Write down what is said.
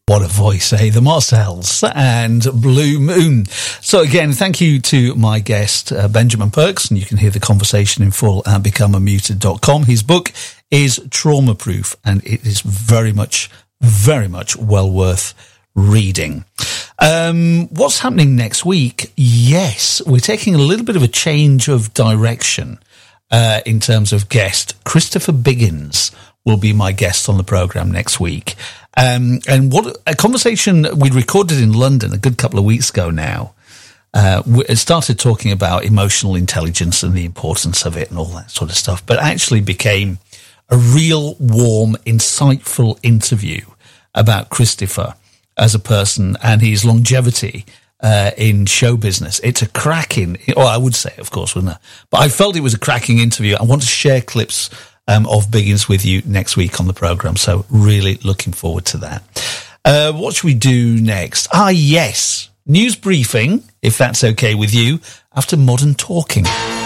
What a voice, eh? The Marcells and Blue Moon. So again, thank you to my guest, Benjamin Perks, and you can hear the conversation in full at becomeamuted.com. His book is Trauma Proof, and it is very much well worth reading. What's happening next week? Yes, we're taking a little bit of a change of direction in terms of guest. Christopher Biggins will be my guest on the programme next week. And what a conversation we recorded in London a good couple of weeks ago now. It started talking about emotional intelligence and the importance of it and all that sort of stuff, but actually became a real warm, insightful interview about Christopher as a person and his longevity in show business. It's a cracking, or I would say, of course, wouldn't it? But I felt it was a cracking interview. I want to share clips of Biggins with you next week on the programme. So really looking forward to that. What should we do next? Yes. News briefing, if that's okay with you, after Modern Talking.